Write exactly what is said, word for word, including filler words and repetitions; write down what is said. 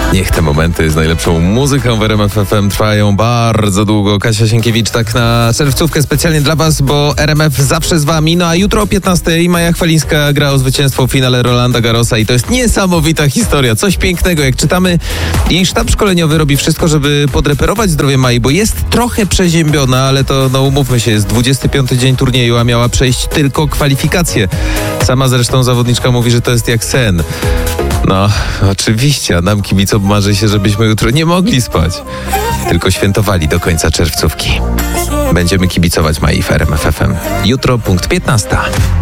Niech te momenty z najlepszą muzyką w R M F F M trwają bardzo długo. Kasia Sienkiewicz tak na czerwcówkę specjalnie dla was, bo R M F zawsze z wami. No a jutro o piętnastej Maja Chwalińska gra o zwycięstwo w finale Rolanda Garrosa i to jest niesamowita historia. Coś pięknego. Jak czytamy, jej sztab szkoleniowy robi wszystko, żeby podreperować zdrowie Mai, bo jest trochę przeziębiona, ale to, no umówmy się, jest dwudziesty piąty dzień turnieju, a miała przejść tylko kwalifikacje. Sama zresztą zawodniczka mówi, że to jest jak sen. No, oczywiście, a nam kibicom marzy się, żebyśmy jutro nie mogli spać, tylko świętowali do końca czerwcówki. Będziemy kibicować Mai w R M F F M. Jutro punkt piętnasta.